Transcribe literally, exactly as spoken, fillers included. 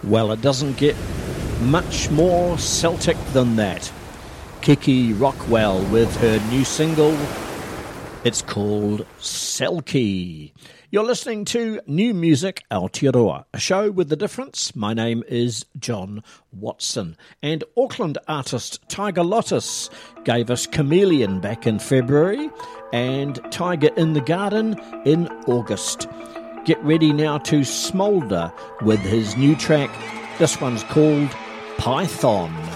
Well, it doesn't get much more Celtic than that. Kiki Rockwell with her new single. It's called Selkie. You're listening to New Music Aotearoa, a show with a difference. My name is John Watson. And Auckland artist Tiger Lotus gave us Chameleon back in February and Tiger in the Garden in August. Get ready now to smoulder with his new track. This one's called Python.